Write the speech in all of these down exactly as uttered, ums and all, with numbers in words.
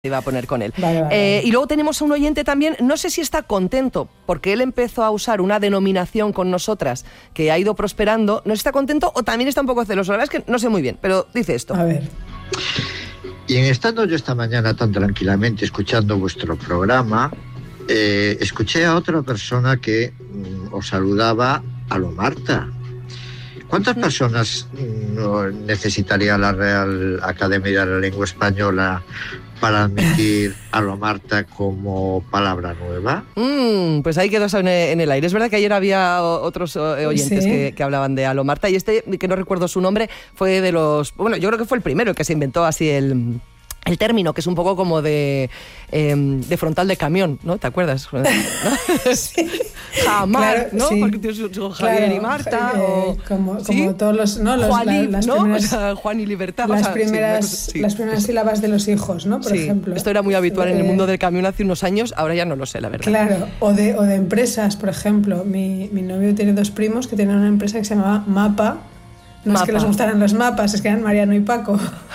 iba a poner con él. Vale, vale, eh, vale. Y luego tenemos a un oyente también, no sé si está contento, porque él empezó a usar una denominación con nosotras que ha ido prosperando, no sé si está contento o también está un poco celoso, la verdad es que no sé muy bien, pero dice esto. A ver. Y en estando yo esta mañana tan tranquilamente escuchando vuestro programa, eh, escuché a otra persona que mm, os saludaba a lo Marta. ¿Cuántas personas mm, necesitaría la Real Academia de la Lengua Española para admitir a lo Marta como palabra nueva? Mm, pues ahí quedó eso en, en el aire. Es verdad que ayer había otros eh, oyentes Sí. que, que hablaban de Alo Marta, y este, que no recuerdo su nombre, fue de los... Bueno, yo creo que fue el primero que se inventó así el... El término, que es un poco como de, eh, de frontal de camión, ¿no? ¿Te acuerdas? ¿No? Sí. Jamar, Claro, ¿no? sí. Porque tienes un Javier Claro, y Marta, eh, o... como, ¿sí? como todos los, no, los Juan y, la- las ¿no? primeras, O sea, Juan y Libertad. las o sea, sí, primeras, una cosa- sí. las primeras sílabas de los hijos, ¿no? Por Sí, ejemplo. esto era muy habitual en el Eh, mundo del camión hace unos años, ahora ya no lo sé, la verdad. Claro, o de, o de empresas, por ejemplo. Mi, mi novio tiene dos primos que tenían una empresa que se llamaba Mapa. No es que Mapa. les gustaran los mapas, es que eran Mariano y Paco.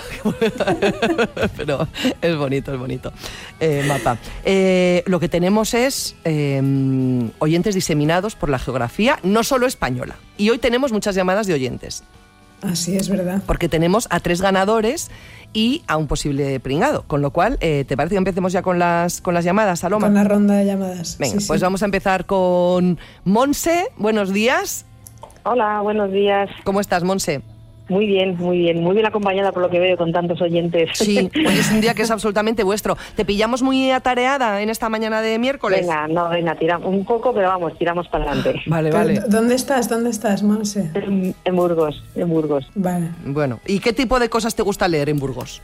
Pero es bonito, es bonito. Eh, mapa. Eh, lo que tenemos es eh, oyentes diseminados por la geografía, no solo española. Y hoy tenemos muchas llamadas de oyentes, Así es verdad. porque tenemos a tres ganadores y a un posible pringado. Con lo cual, eh, ¿te parece que empecemos ya con las, con las llamadas, Saloma? Con la ronda de llamadas. Venga, Sí, pues sí. vamos a empezar con Monse. Buenos días. Hola, buenos días. ¿Cómo estás, Monse? Muy bien, muy bien. Muy bien acompañada por lo que veo con tantos oyentes. Sí, hoy es un día que es absolutamente vuestro. ¿Te pillamos muy atareada en esta mañana de miércoles? Venga, no, venga, tiramos un poco, pero vamos, tiramos para adelante. Vale, Pero, vale. ¿Dónde estás? ¿Dónde estás, Monse? En, en Burgos, en Burgos. Vale. Bueno, ¿y qué tipo de cosas te gusta leer en Burgos?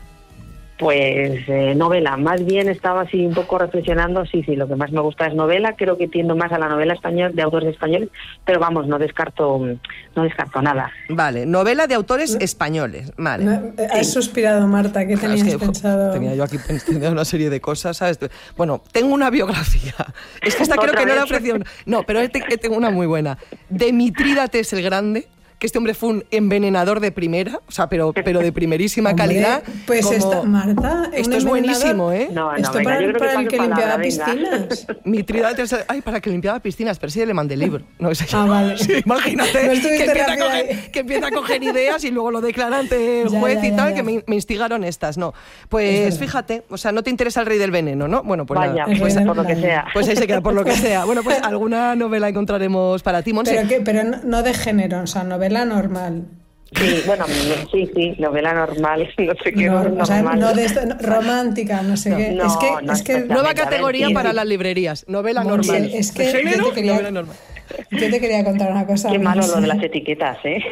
Pues eh, novela. Más bien estaba así un poco reflexionando. Sí, sí, lo que más me gusta es novela. Creo que tiendo más a la novela español, de autores españoles, pero vamos, no descarto, no descarto nada. Vale, novela de autores españoles. Vale. No, eh, has suspirado, Marta. ¿Qué Claro, tenías es que, jo, pensado? tenía yo aquí pensando una serie de cosas, ¿sabes? Bueno, tengo una biografía. Es que esta creo ¿Otra que no la vez? ofreció. No, pero este- que tengo una muy buena. De Mitrídates el Grande, que este hombre fue un envenenador de primera, o sea, pero, pero de primerísima Hombre, calidad. Pues como- esta, Marta, un Esto es envenenador. buenísimo, ¿eh? No, no, Esto venga, para, yo creo para que el que paso limpiaba palabra, venga. piscinas. Mitrídates, ay, para que limpiaba piscinas, pero sí le mandé el libro. No, ese- Ah, vale. Sí, imagínate No que, estuviste empieza a rápida coger, ahí. que empieza a coger ideas y luego lo declara ante el Ya, juez ya, y ya, tal, ya. que me, me instigaron estas. No, Es pues verdad. fíjate, o sea, no te interesa el rey del veneno, ¿no? Bueno, pues Vaya, nada. pues Vale. por lo que sea. Pues ahí se queda, por lo que sea. Bueno, pues alguna novela encontraremos para ti, Monse. Pero, que, pero no, no de género, o sea, novela normal. Sí, bueno, sí, sí, novela normal, no sé qué No, normal. o sea, no de esto, no, romántica, no sé No, qué. no, es que, no, es que exactamente. Nueva A ver, categoría sí, para sí. las librerías, novela Monse, normal. es que ¿De género? yo te quería- Novela normal. yo te quería contar una cosa. Qué malo Monse. lo de las etiquetas, ¿eh?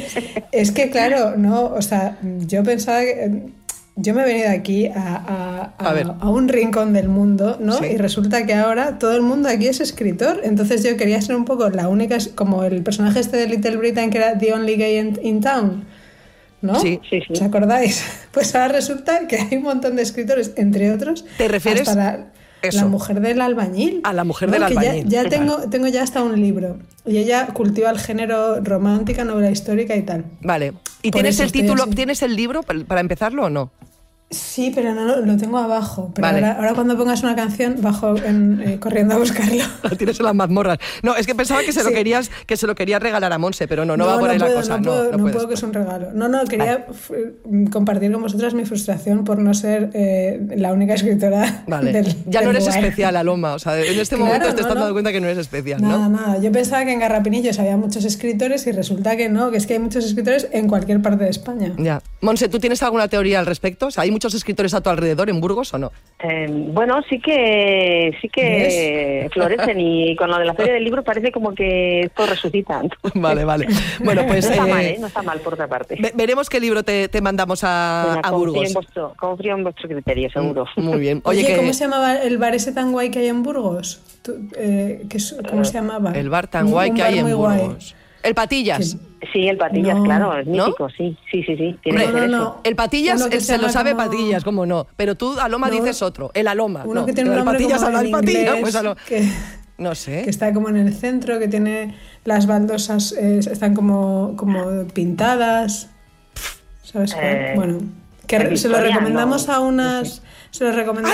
Es que, claro, no, o sea, yo pensaba que. Yo me he venido aquí a, a, a, A ver. a un rincón del mundo, ¿no? Sí. Y resulta que ahora todo el mundo aquí es escritor. Entonces yo quería ser un poco la única, como el personaje este de Little Britain que era The Only Gay in, in Town, ¿no? Sí. Sí, sí. ¿Os acordáis? Pues ahora resulta que hay un montón de escritores, entre otros. ¿Te refieres hasta la, eso? la mujer del albañil. A la mujer ¿no? del Que ya- albañil. Ya, tengo, tengo ya hasta un libro. Y ella cultiva el género romántica, novela histórica y tal. Vale. ¿Y Por tienes eso el estoy título, así. tienes el libro para para empezarlo o no? Sí, pero no lo, lo tengo abajo. Pero Vale. ahora, ahora cuando pongas una canción, bajo en, eh, corriendo a buscarlo. Lo tienes en las mazmorras. No, es que pensaba que se lo Sí. querías, que se lo querías regalar a Monse, pero no, no, va por ahí puedo, la cosa. No puedo, no puedes. puedo, que es un regalo. No, no, quería f- compartir con vosotras mi frustración por no ser eh, la única escritora Vale. del Ya no del eres lugar. especial, Aloma. O sea, en este Claro, momento te no, estás no. dando cuenta que no eres especial, Nada, ¿no? nada. Yo pensaba que en Garrapinillos había muchos escritores y resulta que no, que es que hay muchos escritores en cualquier parte de España. Ya. Monse, ¿tú tienes alguna teoría al respecto? O sea, ¿hay muchos escritores a tu alrededor en Burgos o no? Eh, bueno, sí que sí que florecen y con lo de la feria del libro parece como que esto resucita. Vale, vale. Bueno, pues no está eh, mal, ¿eh? No está mal por otra parte. ve- veremos qué libro te, te mandamos a, Venga, a confío Burgos. en vuestro, confío en vuestro criterio, seguro. Muy bien. Oye, Oye, que ¿cómo se llamaba el bar ese tan guay que hay en Burgos? Tú, eh, ¿qué es- ¿Cómo se llamaba? el bar tan Un- guay un que bar hay en muy guay. Burgos. El Patillas. Sí, el Patillas, No. claro, es ¿No? mítico, sí, sí, sí, sí. Tiene Hombre, que ser no, eso. no. El Patillas Uno que él se se lo llama sabe como- Patillas, cómo no. Pero tú, Aloma, No. dices otro. El Aloma. Uno no. que tiene un Pero el nombre Patillas como habla en el Patilla, inglés, pues Aloma. que, No sé. que está como en el centro, que tiene las baldosas, eh, están como, como pintadas. ¿Sabes cuál? Eh, bueno, que el se lo Victoriano, recomendamos a no unas... Se los recomiendo